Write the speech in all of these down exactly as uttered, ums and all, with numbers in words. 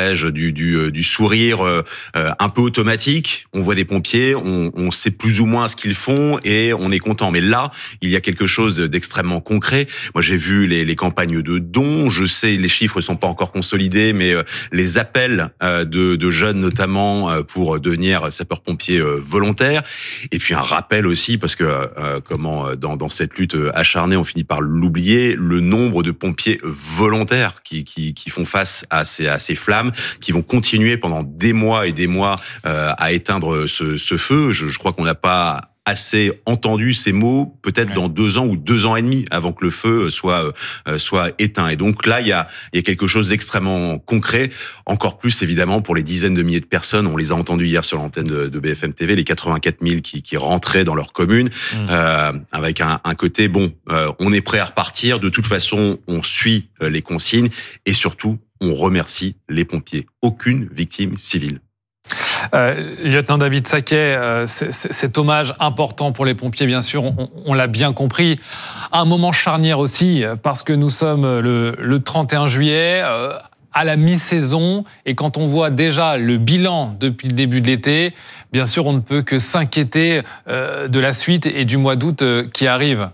dirais-je, du, du, du sourire euh, un peu automatique. On voit des pompiers, on, on sait plus ou moins ce qu'ils font et on est content. Mais là, il y a quelque chose d'extrêmement concret. Moi, j'ai vu les, les campagnes de dons. Je sais, les chiffres sont pas encore consolidés, mais euh, les appels euh, de, de jeunes, notamment, euh, pour devenir sapeurs-pompiers euh, volontaires. Et puis un rappel aussi, parce que euh, comment dans, dans cette lutte acharnée, on finit par l'oublier, le nombre de pompiers volontaires qui, qui, qui font face à ces, à ces flammes, qui vont continuer pendant des mois et des mois euh, à éteindre ce, ce feu. Je, je crois qu'on n'a pas assez entendu ces mots, peut-être ouais. dans deux ans ou deux ans et demi, avant que le feu soit euh, soit éteint. Et donc là, il y a il y a quelque chose d'extrêmement concret. Encore plus évidemment pour les dizaines de milliers de personnes. On les a entendus hier sur l'antenne de, de B F M T V, les quatre-vingt-quatre mille qui qui rentraient dans leur commune, mmh. euh, avec un, un côté bon. Euh, on est prêt à repartir. De toute façon, on suit les consignes et surtout, on remercie les pompiers. Aucune victime civile. Euh, lieutenant David Sacquet, euh, c'est, c'est, cet hommage important pour les pompiers, bien sûr, on, on l'a bien compris. Un moment charnière aussi, parce que nous sommes le, le trente et un juillet, euh, à la mi-saison, et quand on voit déjà le bilan depuis le début de l'été, bien sûr, on ne peut que s'inquiéter euh, de la suite et du mois d'août euh, qui arrive.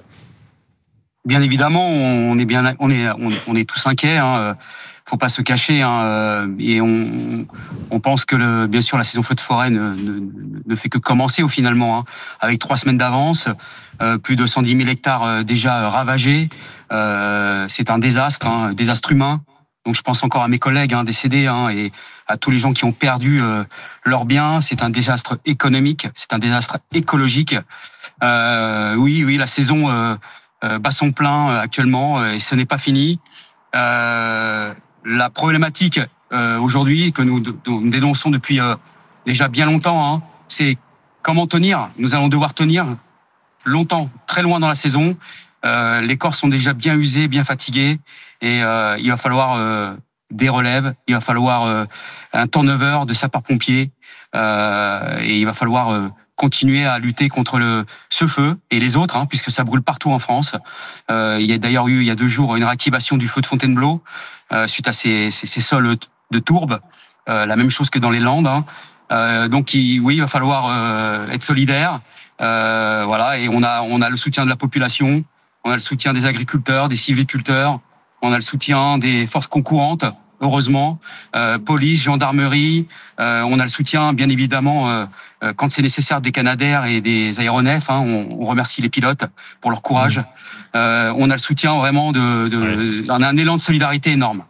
Bien évidemment, on est, bien, on est, on, on est tous inquiets, hein. Faut pas se cacher, hein, et on, on pense que le, bien sûr la saison feu de forêt ne, ne, ne fait que commencer au finalement, hein, avec trois semaines d'avance, euh, plus de cent dix mille hectares déjà ravagés. Euh, c'est un désastre, hein, un désastre humain. Donc je pense encore à mes collègues hein, décédés hein, et à tous les gens qui ont perdu euh, leurs biens. C'est un désastre économique, c'est un désastre écologique. Euh, oui, oui, la saison euh, euh, bat son plein euh, actuellement et ce n'est pas fini. Euh, La problématique euh, aujourd'hui que nous, nous dénonçons depuis euh, déjà bien longtemps, hein, c'est comment tenir. Nous allons devoir tenir longtemps, très loin dans la saison. Euh, les corps sont déjà bien usés, bien fatigués, et euh, il va falloir euh, des relèves. Il va falloir euh, un turnover de sapeurs-pompiers, euh, et il va falloir euh, continuer à lutter contre le, ce feu et les autres, hein, puisque ça brûle partout en France. Euh, il y a d'ailleurs eu il y a deux jours une réactivation du feu de Fontainebleau. Euh, suite à ces, ces, ces sols de tourbe, euh, la même chose que dans les Landes. Hein. Euh, donc, il, oui, il va falloir euh, être solidaire. Euh, voilà, et on a, on a le soutien de la population, on a le soutien des agriculteurs, des sylviculteurs, on a le soutien des forces concurrentes, heureusement, euh, police, gendarmerie. Euh, on a le soutien, bien évidemment, euh, euh, quand c'est nécessaire, des Canadair et des aéronefs. Hein, on, on remercie les pilotes pour leur courage. Mmh. Euh, on a le soutien vraiment de, de, ouais. on a un élan de solidarité énorme.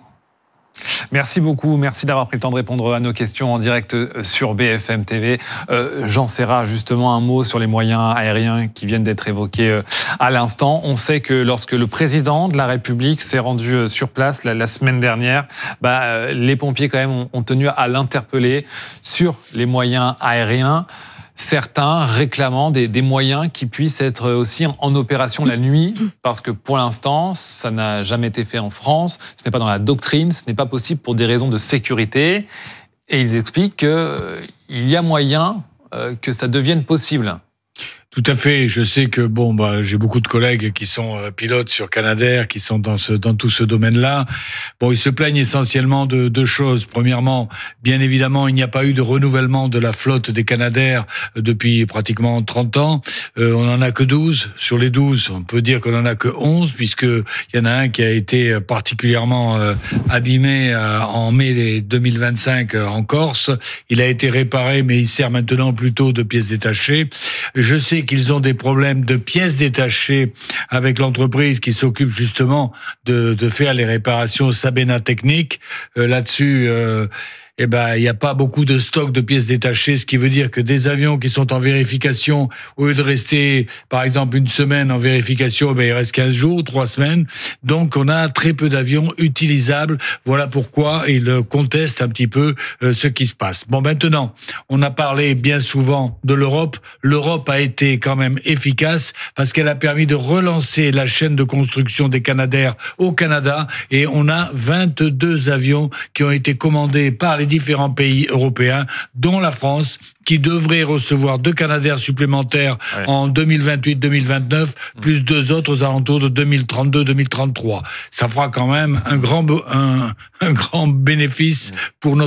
Merci beaucoup, merci d'avoir pris le temps de répondre à nos questions en direct sur B F M T V. Euh, Jean Serrat, justement un mot sur les moyens aériens qui viennent d'être évoqués à l'instant. On sait que lorsque le président de la République s'est rendu sur place la, la semaine dernière, bah, les pompiers quand même ont, ont tenu à l'interpeller sur les moyens aériens. Certains réclamant des, des moyens qui puissent être aussi en, en opération la nuit, parce que pour l'instant, ça n'a jamais été fait en France, ce n'est pas dans la doctrine, ce n'est pas possible pour des raisons de sécurité. Et ils expliquent qu'il euh, y a moyen euh, que ça devienne possible. Tout à fait. Je sais que bon, bah, j'ai beaucoup de collègues qui sont euh, pilotes sur Canadair, qui sont dans ce, dans tout ce domaine-là. Bon, ils se plaignent essentiellement de deux choses. Premièrement, bien évidemment, il n'y a pas eu de renouvellement de la flotte des Canadair depuis pratiquement trente ans. Euh, on en a que douze. Sur les douze, on peut dire qu'on en a que onze, puisque il y en a un qui a été particulièrement euh, abîmé euh, en mai deux mille vingt-cinq euh, en Corse. Il a été réparé, mais il sert maintenant plutôt de pièces détachées. Je sais qu'ils ont des problèmes de pièces détachées avec l'entreprise qui s'occupe justement de, de faire les réparations Sabena Technique. Euh, là-dessus, euh, eh ben, il n'y a pas beaucoup de stock de pièces détachées, ce qui veut dire que des avions qui sont en vérification, au lieu de rester, par exemple, une semaine en vérification, ben, il reste quinze jours, trois semaines. Donc, on a très peu d'avions utilisables. Voilà pourquoi ils contestent un petit peu euh, ce qui se passe. Bon, maintenant, on a parlé bien souvent de l'Europe. L'Europe a été quand même efficace parce qu'elle a permis de relancer la chaîne de construction des Canadair au Canada, et on a vingt-deux avions qui ont été commandés par les différents pays européens, dont la France, qui devrait recevoir deux Canadair supplémentaires ouais. en deux mille vingt-huit deux mille vingt-neuf, mmh. plus deux autres aux alentours de deux mille trente-deux deux mille trente-trois. Ça fera quand même un grand, un, un grand bénéfice mmh. pour notre